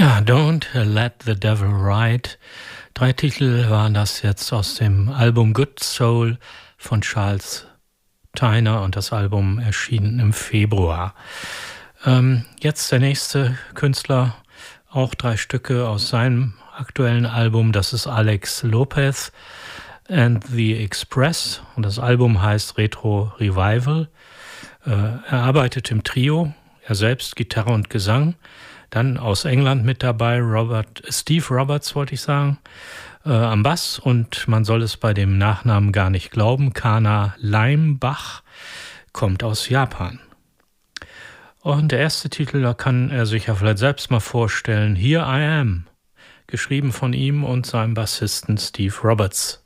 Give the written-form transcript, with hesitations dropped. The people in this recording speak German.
Ja, Don't Let the Devil Ride. 3 Titel waren das jetzt aus dem Album Good Soul von Charles Tyner und das Album erschien im Februar. Jetzt der nächste Künstler, auch 3 Stücke aus seinem aktuellen Album, das ist Alex Lopez and the Express und das Album heißt Retro Revival. Er arbeitet im Trio, er selbst Gitarre und Gesang. Dann aus England mit dabei Steve Roberts, wollte ich sagen, am Bass. Und man soll es bei dem Nachnamen gar nicht glauben, Kana Leimbach kommt aus Japan. Und der erste Titel, da kann er sich ja vielleicht selbst mal vorstellen, Here I Am, geschrieben von ihm und seinem Bassisten Steve Roberts.